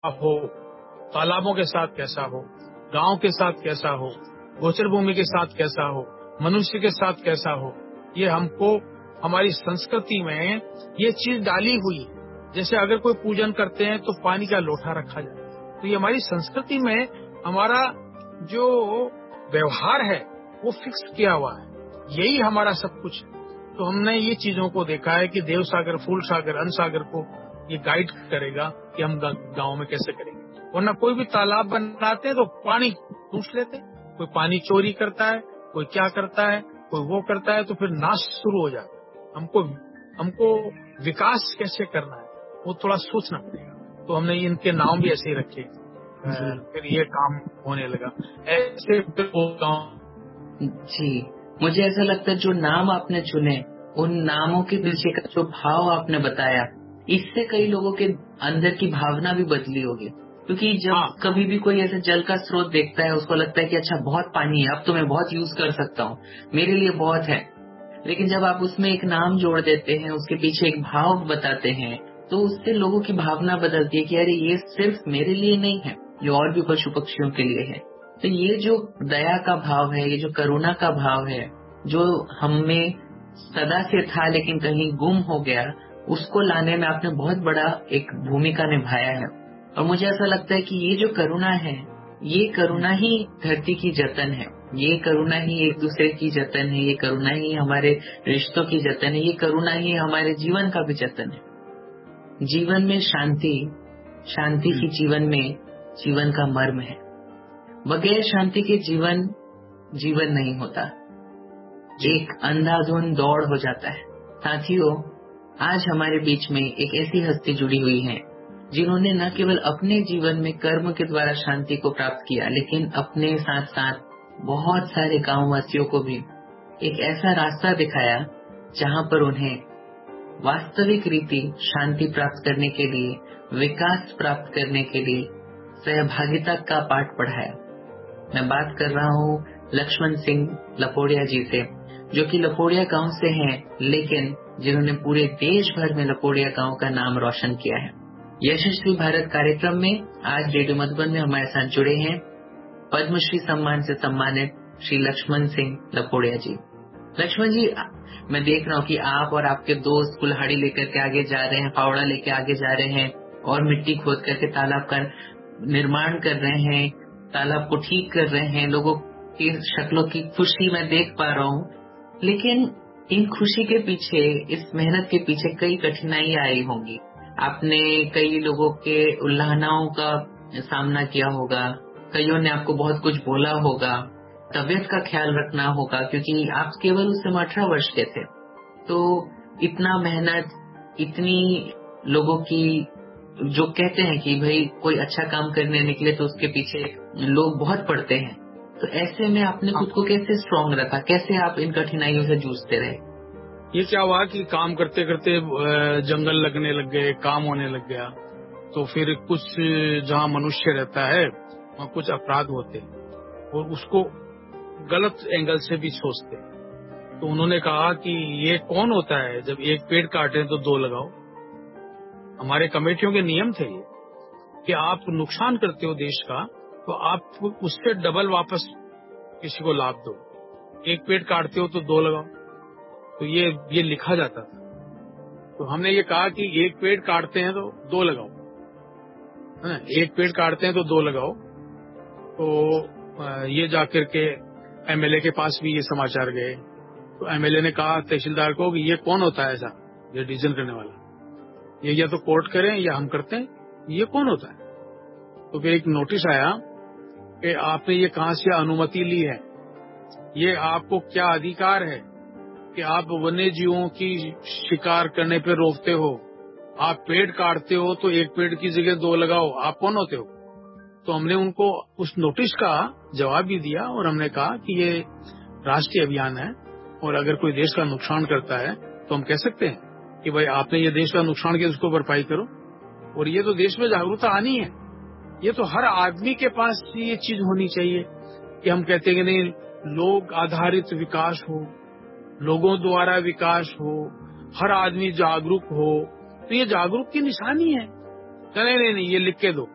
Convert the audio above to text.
हो, तालाबों के साथ कैसा हो, गांव के साथ कैसा हो, गोचर भूमि के साथ कैसा हो, मनुष्य के साथ कैसा हो, ये हमको हमारी संस्कृति में ये चीज डाली हुई है। जैसे अगर कोई पूजन करते हैं तो पानी का लोटा रखा जाए, तो ये हमारी संस्कृति में हमारा जो व्यवहार है वो फिक्स किया हुआ है, यही हमारा सब कुछ है। तो हमने ये चीजों को देखा है कि देव सागर, फूल सागर, अन्न सागर को ये गाइड करेगा कि हम गाँव में कैसे करेंगे। वरना कोई भी तालाब बनाते हैं तो पानी पूछ लेते हैं, कोई पानी चोरी करता है, कोई क्या करता है, कोई वो करता है, तो फिर नाश शुरू हो जाता है। हमको विकास कैसे करना है वो थोड़ा सोचना पड़ेगा। तो हमने इनके नाम भी ऐसे ही रखे, जी फिर ये काम होने लगा ऐसे। फिर वो गाँव जी, मुझे ऐसा लगता है जो नाम आपने चुने, उन नामों के पीछे का जो भाव आपने बताया, इससे कई लोगों के अंदर की भावना भी बदली होगी। क्योंकि जब हाँ कभी भी कोई ऐसे जल का स्रोत देखता है, उसको लगता है कि अच्छा बहुत पानी है, अब तो मैं बहुत यूज कर सकता हूँ, मेरे लिए बहुत है। लेकिन जब आप उसमें एक नाम जोड़ देते हैं, उसके पीछे एक भाव बताते हैं, तो उससे लोगों की भावना बदलती है कि अरे ये सिर्फ मेरे लिए नहीं है, ये और भी पशु पक्षियों के लिए है। तो ये जो दया का भाव है, ये जो करुणा का भाव है, जो हम में सदा से था लेकिन कहीं गुम हो गया, उसको लाने में आपने बहुत बड़ा एक भूमिका निभाया है। और मुझे ऐसा लगता है कि ये जो करुणा है, ये करुणा ही धरती की जतन है, ये करुणा ही एक दूसरे की जतन है, ये करुणा ही हमारे रिश्तों की जतन है, ये करुणा ही हमारे जीवन का भी जतन है। जीवन में शांति, शांति ही जीवन में जीवन का मर्म है। बगैर शांति के जीवन जीवन नहीं होता, एक अंधाधुंध दौड़ हो जाता है। साथियों, आज हमारे बीच में एक ऐसी हस्ती जुड़ी हुई है जिन्होंने न केवल अपने जीवन में कर्म के द्वारा शांति को प्राप्त किया, लेकिन अपने साथ साथ बहुत सारे गांववासियों को भी एक ऐसा रास्ता दिखाया जहां पर उन्हें वास्तविक रीति शांति प्राप्त करने के लिए, विकास प्राप्त करने के लिए सहभागिता का पाठ पढ़ाया। मैं बात कर रहा हूँ लक्ष्मण सिंह लपोड़िया जी से, जो कि लपोड़िया गांव से हैं, लेकिन जिन्होंने पूरे देश भर में लपोड़िया गांव का नाम रोशन किया है। यशस्वी भारत कार्यक्रम में आज रेडियो मधुबन में हमारे साथ जुड़े हैं पद्मश्री सम्मान से सम्मानित श्री लक्ष्मण सिंह लपोड़िया जी। लक्ष्मण जी, मैं देख रहा हूँ कि आप और आपके दोस्त कुल्हाड़ी लेकर के आगे जा रहे हैं, फावड़ा लेके आगे जा रहे हैं और मिट्टी खोद करके तालाब का निर्माण कर रहे हैं, तालाब को ठीक कर रहे हैं। लोगों की शक्लों की खुशी मैं देख पा रहा हूँ, लेकिन इन खुशी के पीछे, इस मेहनत के पीछे कई कठिनाइयां आई होंगी। आपने कई लोगों के उल्लाहनाओं का सामना किया होगा, कईयों ने आपको बहुत कुछ बोला होगा, तबीयत का ख्याल रखना होगा, क्योंकि आप केवल उस समय 18 वर्ष के थे। तो इतना मेहनत, इतनी लोगों की, जो कहते हैं कि भाई कोई अच्छा काम करने निकले तो उसके पीछे लोग बहुत पड़ते हैं, तो ऐसे में आपने खुद को कैसे स्ट्रांग रखा, कैसे आप इन कठिनाइयों से जूझते रहे? ये क्या हुआ कि काम करते करते जंगल लगने लग गए, काम होने लग गया, तो फिर कुछ जहाँ मनुष्य रहता है वहाँ कुछ अपराध होते और उसको गलत एंगल से भी सोचते। तो उन्होंने कहा कि ये कौन होता है जब एक पेड़ काटे तो दो लगाओ। हमारे कमेटियों के नियम थे ये कि आप नुकसान करते हो देश का तो आप उससे डबल वापस किसी को लाभ दो, एक पेड़ काटते हो तो दो लगाओ। तो ये लिखा जाता था। तो हमने ये कहा कि एक पेड़ काटते हैं तो दो लगाओ, है? एक पेड़ काटते हैं तो दो लगाओ। तो ये जाकर के एमएलए के पास भी ये समाचार गए। तो एमएलए ने कहा तहसीलदार को कि ये कौन होता है ऐसा, ये डिसीजन करने वाला, ये या तो कोर्ट करें या हम करते हैं, ये कौन होता है। तो फिर एक नोटिस आया कि आपने ये कहां से अनुमति ली है, ये आपको क्या अधिकार है कि आप वन्य जीवों की शिकार करने पे रोकते हो, आप पेड़ काटते हो तो एक पेड़ की जगह दो लगाओ, आप कौन होते हो। तो हमने उनको उस नोटिस का जवाब भी दिया और हमने कहा कि ये राष्ट्रीय अभियान है और अगर कोई देश का नुकसान करता है तो हम कह सकते हैं कि भाई आपने ये देश का नुकसान किया, उसको भरपाई करो। और ये तो देश में जागरूकता आनी है, ये तो हर आदमी के पास ये चीज होनी चाहिए कि हम कहते हैं कि नहीं, लोग आधारित विकास हो, लोगों द्वारा विकास हो, हर आदमी जागरूक हो। तो ये जागरूक की निशानी है। नहीं नहीं नहीं, ये लिख के दो,